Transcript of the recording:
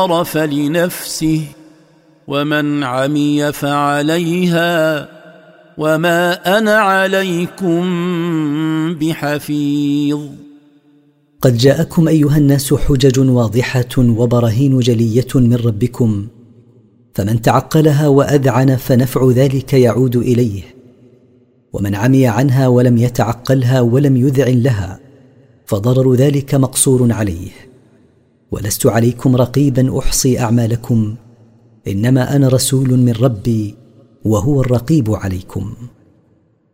فلنفسه ومن عمي فعليها وما أنا عليكم بحفيظ. قد جاءكم أيها الناس حجج واضحة وبراهين جلية من ربكم، فمن تعقلها وأذعن فنفع ذلك يعود إليه، ومن عمي عنها ولم يتعقلها ولم يذعن لها فضرر ذلك مقصور عليه. ولست عليكم رقيبا أحصي أعمالكم، إنما أنا رسول من ربي وهو الرقيب عليكم.